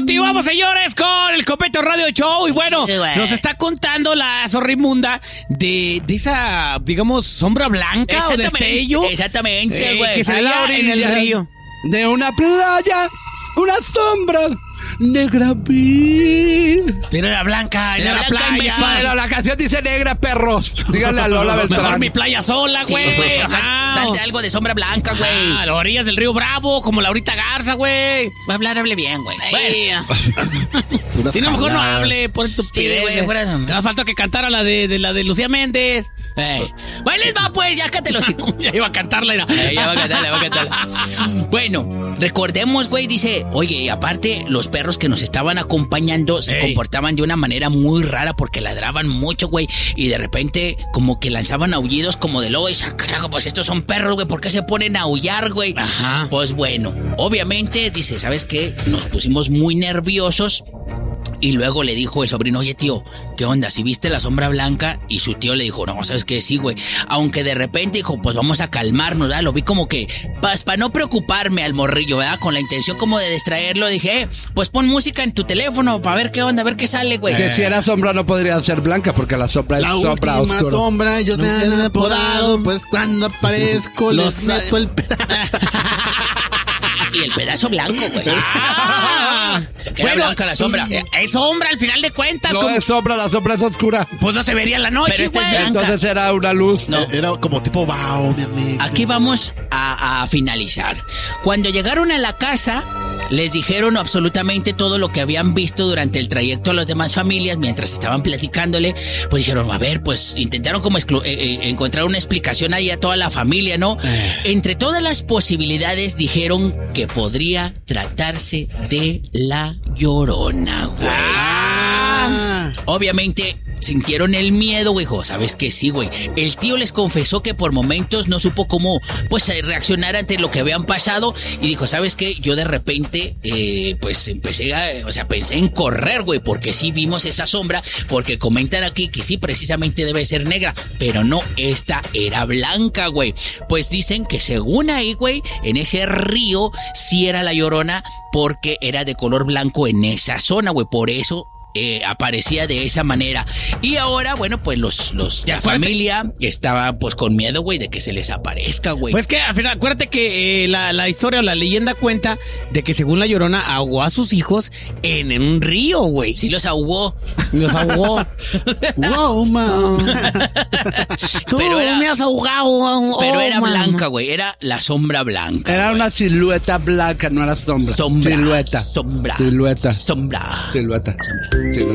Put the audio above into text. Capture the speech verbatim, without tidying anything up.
Continuamos, señores, con el Copeto Radio Show. Y bueno, Sí, güey. nos está contando la zorrimunda de, de esa, digamos, sombra blanca o destello. Exactamente, eh, güey. que se A la veía en el orilla río. de una playa, una sombra negra vi. Pero era blanca, en Era la blanca, playa. imbécil. Pero la canción dice negra, perros. Díganle a Lola Mejor Beltrán. mi playa sola, Sí, güey. güey. Ajá. Dale algo de sombra blanca, güey. Ah, a las orillas del río Bravo, como Laurita Garza, güey. Va a hablar, hable bien, güey. Bueno. Unas Si no, mejor no jaladas. hable por tu Sí, güey, fuera- Te da falta que cantara la de, de la de Lucía Méndez. Eh. Bueno, les va, pues, ya cállate los hocico. Ya iba a cantarla. Era. Eh, ya va a cantarla, va a cantarla. Bueno, recordemos, güey, dice, oye, y aparte, los perros que nos estaban acompañando se Ey. comportaban de una manera muy rara porque ladraban mucho, güey, y de repente como que lanzaban aullidos como de lobo y dice, "Ah, carajo, pues estos son perros, güey, ¿por qué se ponen a aullar, güey?" Ajá. Pues bueno, obviamente, dice, ¿sabes qué? Nos pusimos muy nerviosos. Y luego le dijo el sobrino, oye, tío, ¿qué onda? ¿Si viste la sombra blanca? Y su tío le dijo, no, ¿sabes qué? Sí, güey. Aunque de repente dijo, pues vamos a calmarnos, ¿verdad? Lo vi como que, para pa no preocuparme al morrillo, ¿verdad? Con la intención como de distraerlo, dije, eh, pues pon música en tu teléfono para ver qué onda, a ver qué sale, güey. Que si era sombra no podría ser blanca porque la sombra La es sombra última oscura. sombra, ellos me No se han han apodado, apodado. pues cuando aparezco Los- les meto el pedazo. Y el pedazo blanco, güey. Ah, Que era blanca la sombra. eh, Es sombra al final de cuentas. No como- es sombra, la sombra es oscura. Pues no se vería en la noche, Pero esta es güey. blanca. Entonces era una luz. No. Era como tipo wow, mi amigo. Aquí vamos a, a finalizar. Cuando llegaron a la casa, les dijeron absolutamente todo lo que habían visto durante el trayecto a las demás familias mientras estaban platicándole. Pues dijeron, a ver, pues intentaron como exclu- eh, eh, encontrar una explicación ahí a toda la familia, ¿no? Entre todas las posibilidades dijeron que podría tratarse de la Llorona, güey. Ah. Obviamente sintieron el miedo, güey. Dijo, ¿sabes qué? Sí, güey. El tío les confesó que por momentos no supo cómo, pues, eh, reaccionar ante lo que habían pasado. Y dijo, ¿sabes qué? Yo de repente, eh, pues, empecé a, o sea, pensé en correr, güey, porque sí vimos esa sombra, porque comentan aquí que sí, precisamente debe ser negra, pero no, esta era blanca, güey. Pues dicen que según ahí, güey, en ese río sí era la Llorona, porque era de color blanco en esa zona, güey. Por eso Eh, aparecía de esa manera. Y ahora, bueno, pues los, los Ya, la fuerte. familia estaba pues con miedo, güey, de que se les aparezca, güey. Pues que al final, acuérdate que eh, la, la historia o la leyenda cuenta de que según la Llorona ahogó a sus hijos en, en un río, güey. sí los ahogó. Los ahogó. Wow, man. Tú Pero era- me has ahogado. oh, Pero era mamá. blanca, güey. Era la sombra blanca. Era güey. una silueta blanca, no era sombra. Sombra. Silueta. Sombra. Silueta. Sombra. Silueta. Silueta.